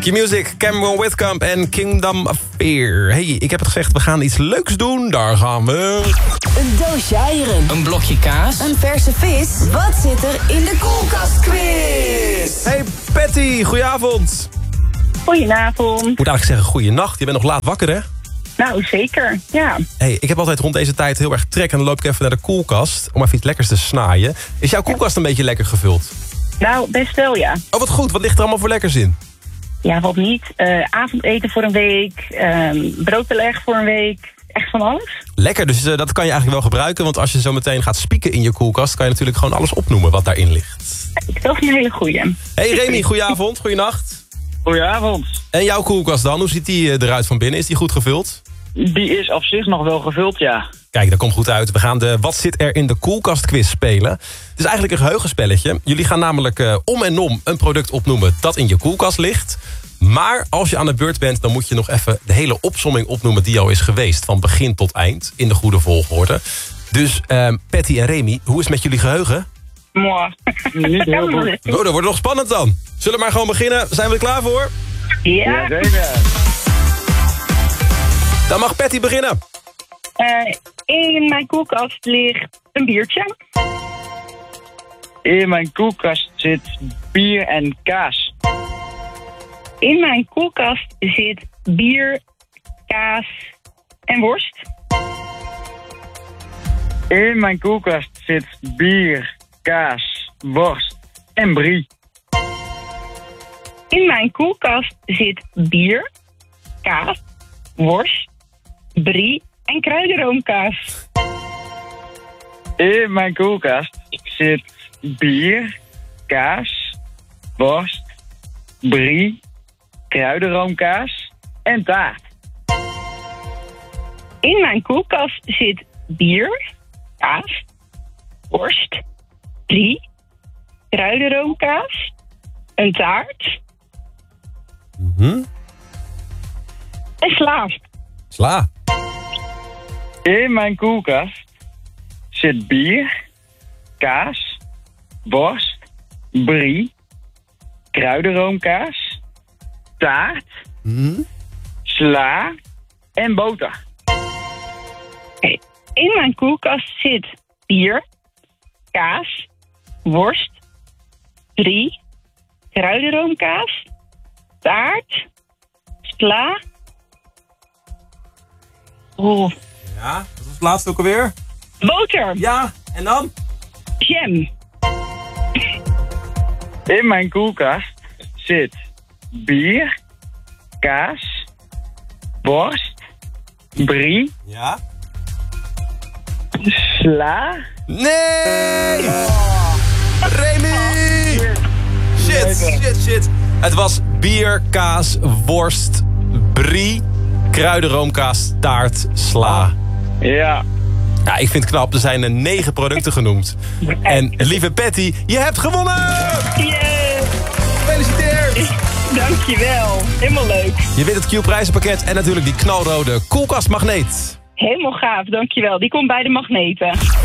Q-Music, Cameron Whitcomb en Kingdom of Fear. Hey, ik heb het gezegd, we gaan iets leuks doen. Daar gaan we. Een doosje eieren. Een blokje kaas. Een verse vis. Wat zit er in de koelkastquiz? Hey Patty, goedenavond. Goedenavond. Ik moet eigenlijk zeggen goeienacht. Je bent nog laat wakker, hè? Nou, zeker, ja. Hey, ik heb altijd rond deze tijd heel erg trek en dan loop ik even naar de koelkast om even iets lekkers te snaaien. Is jouw koelkast een beetje lekker gevuld? Nou, best wel, ja. Oh, wat goed. Wat ligt er allemaal voor lekkers in? Ja, wat niet. Avondeten voor een week, broodbeleg voor een week. Echt van alles. Lekker, dus dat kan je eigenlijk wel gebruiken. Want als je zo meteen gaat spieken in je koelkast, kan je natuurlijk gewoon alles opnoemen wat daarin ligt. Dat is een hele goeie. Hey Remy, goedenavond, goeienacht. Goedenavond. En jouw koelkast dan? Hoe ziet die eruit van binnen? Is die goed gevuld? Die is op zich nog wel gevuld, ja. Kijk, dat komt goed uit. We gaan de Wat zit er in de koelkast quiz spelen. Het is eigenlijk een geheugenspelletje. Jullie gaan namelijk om en om een product opnoemen dat in je koelkast ligt. Maar als je aan de beurt bent, dan moet je nog even de hele opsomming opnoemen die al is geweest. Van begin tot eind, in de goede volgorde. Dus Patty en Remy, hoe is het met jullie geheugen? Mwah. Niet heel goed. Oh, dat wordt nog spannend dan. Zullen we maar gewoon beginnen? Zijn we er klaar voor? Ja. Zeker. Dan mag Patty beginnen. In mijn koelkast ligt een biertje. In mijn koelkast zit bier en kaas. In mijn koelkast zit bier, kaas en worst. In mijn koelkast zit bier, kaas, worst en brie. In mijn koelkast zit bier, kaas, worst, brie en kruidenroomkaas. In mijn koelkast zit bier, kaas, worst, brie, kruidenroomkaas en taart. In mijn koelkast zit bier, kaas, worst, brie, kruidenroomkaas, een taart en sla. Sla. In mijn koelkast zit bier, kaas, worst, brie, kruidenroomkaas, taart, sla en boter. In mijn koelkast zit bier, kaas, worst, brie, kruidenroomkaas, taart, sla. Oh, Ja, wat was het laatste ook alweer? boter, Ja, en dan? jam. In mijn koelkast zit bier, kaas, worst, brie, Ja. sla. Nee! Remy! Shit. Het was bier, kaas, worst, brie, kruidenroomkaas, taart, sla. Ja. Ja, ik vind het knap. Er zijn 9 producten genoemd. En lieve Patty, je hebt gewonnen! Yeah. Gefeliciteerd! Dankjewel, helemaal leuk. Je wint het Q-prijzenpakket en natuurlijk die knalrode koelkastmagneet. Helemaal gaaf, dankjewel. Die komt bij de magneten.